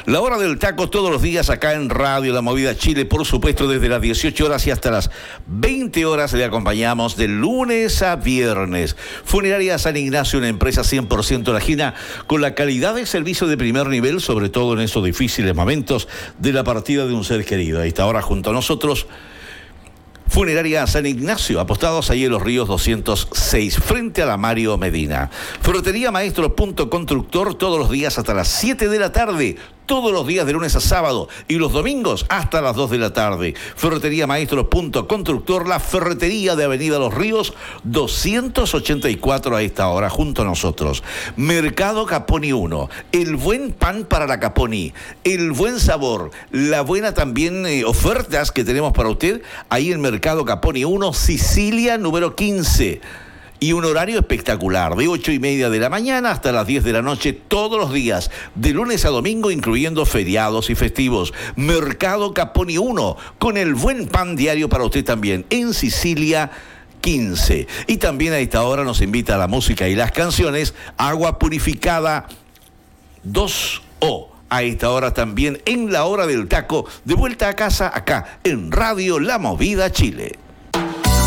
La hora del taco todos los días acá en Radio La Movida Chile, por supuesto desde las 18 horas y hasta las 20 horas le acompañamos de lunes a viernes. Funeraria San Ignacio, una empresa 100% lajina con la calidad de servicio de primer nivel, sobre todo en esos difíciles momentos de la partida de un ser querido. A esta hora junto a nosotros, Funeraria San Ignacio, apostados ahí en Los Ríos 206, frente a la Mario Medina. Ferretería Maestro Punto Constructor, todos los días hasta las 7 de la tarde, todos los días de lunes a sábado y los domingos hasta las 2 de la tarde. Ferretería Maestro Punto Constructor, la ferretería de Avenida Los Ríos 284 a esta hora, junto a nosotros. Mercado Caponi 1, el buen pan para la Caponi, el buen sabor, la buena también ofertas que tenemos para usted ahí en Mercado Caponi 1, Sicilia número 15. Y un horario espectacular, de 8:30 de la mañana hasta las 10 de la noche, todos los días, de lunes a domingo, incluyendo feriados y festivos. Mercado Caponi 1, con el buen pan diario para usted también, en Sicilia 15. Y también a esta hora nos invita a la música y las canciones, Agua Purificada 2O. A esta hora también, en la hora del taco, de vuelta a casa, acá, en Radio La Movida Chile.